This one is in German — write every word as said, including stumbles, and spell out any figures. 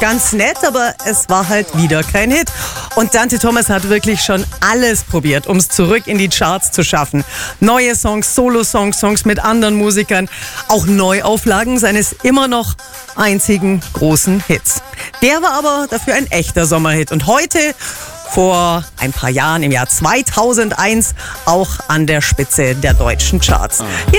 ganz nett, aber es war halt wieder kein Hit. Und Dante Thomas hat wirklich schon alles probiert, um es zurück in die Charts zu schaffen. Neue Songs, Solo-Songs, Songs mit anderen Musikern, auch Neuauflagen seines immer noch einzigen großen Hits. Der war aber dafür ein echter Sommerhit und heute, vor ein paar Jahren, im Jahr zweitausendeins, auch an der Spitze der deutschen Charts. Hier